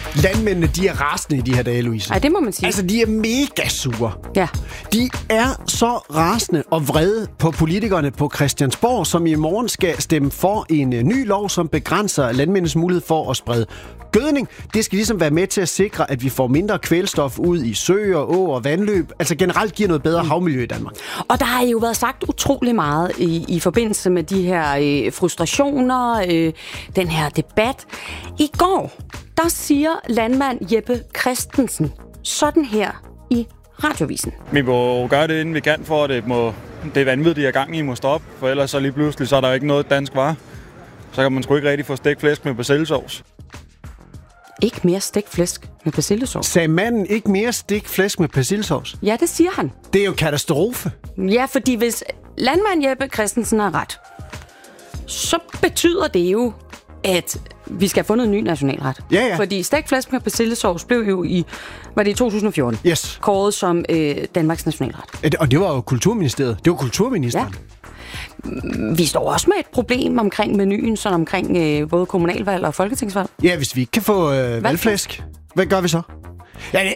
Landmændene, de er rasende i de her dage, Louise. Ej, det må man sige. Altså, de er mega sure. Ja. De er så rasende og vrede på politikerne på Christiansborg, som i morgen skal stemme for en ny lov, som begrænser landmændenes mulighed for at sprede gødning. Det skal ligesom være med til at sikre, at vi får mindre kvælstof ud i søer, åer og vandløb. Altså generelt giver noget bedre havmiljø i Danmark. Og der har jo været sagt utrolig meget i forbindelse med de her frustrationer, den her debat. I går, der siger landmand Jeppe Christensen sådan her i Radiovisen. Vi må gøre det, inden vi kan, for at det vanvittige er gang i må stoppe. For ellers så lige pludselig, så er der jo ikke noget dansk varer. Så kan man sgu ikke rigtig få stegt flæsk med persillesovs. Ikke mere stegt flæsk med persillesovs. Sagde manden ikke mere stegt flæsk med persillesovs? Ja, det siger han. Det er jo katastrofe. Ja, fordi hvis landmand Jeppe Christensen har ret, så betyder det jo, at vi skal have fundet en ny nationalret. Ja. Fordi stegt flæsk med persillesovs blev jo i 2014 kåret som Danmarks nationalret. Og det var jo Kulturministeriet. Det var kulturministeren. Ja. Vi står også med et problem omkring menuen, sådan omkring både kommunalvalg og folketingsvalg. Ja, hvis vi ikke kan få valgflæsk, hvad gør vi så? Ja,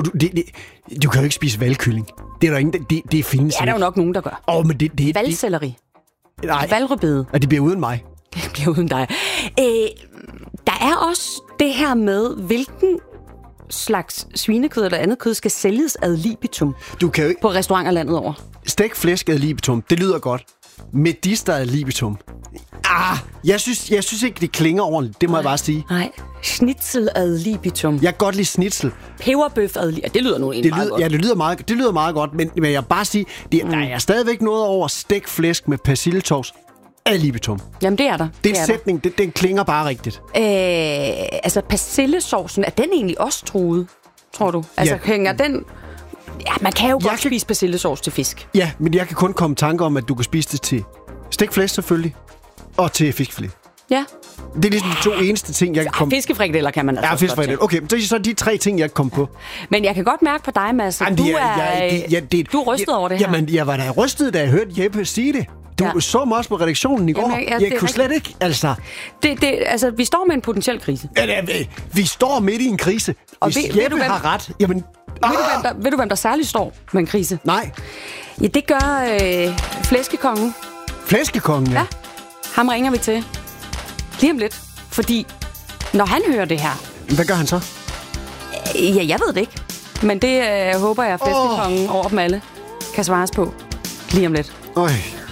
du kan jo ikke spise valgkylling. Det er der ingen, det findes. Ja, der er jo nok nogen, der gør. Men det valgselleri. Nej. Valgrødbede. Og det bliver uden mig. Det bliver uden dig. Der er også det her med, hvilken slags svinekød eller andet kød skal sælges ad libitum du kan jo ikke... på restauranter landet over. Stegt flæsk ad libitum, det lyder godt. Medister ad libitum. Jeg synes ikke, det klinger ordentligt. Det må jeg bare sige. Nej, schnitzel ad libitum. Jeg kan godt lide schnitzel. Peberbøf ad libitum. Det lyder nu egentlig meget godt. Ja, det lyder meget godt, men jeg vil bare sige, der er stadigvæk noget over stegt flæsk med persillesovs ad libitum. Jamen, det er der. Det er en sætning, den klinger bare rigtigt. Altså, persillesovsen, er den egentlig også truet, tror du? Altså, hænger den... Ja, man kan jo godt spise persillesovs til fisk. Ja, men jeg kan kun komme i tanke om, at du kan spise det til stegt flæsk selvfølgelig, og til fiskfilet. Ja. Det er ligesom de to eneste ting, jeg kan komme... Fiskefrikadeller kan man altså godt til. Fiskefrikadeller. Okay, så er de tre ting, jeg kan komme på. Men jeg kan godt mærke på dig, Mads, at du er rystet over det her. Jamen, jeg var da rystet, da jeg hørte Jeppe sige det. Du så mig også på redaktionen i går. Jeg kunne slet ikke, altså... Altså, vi står med en potentiel krise. Vi står midt i en krise. Og hvis Jeppe har ret, jamen... Ved du, hvem der særligt står med en krise? Nej. Ja, det gør flæskekongen. Flæskekongen, ja. Ham ringer vi til lige om lidt. Fordi når han hører det her... Hvad gør han så? Ja, jeg ved det ikke. Men det håber jeg, flæskekongen over dem alle kan svares på lige om lidt. Øj.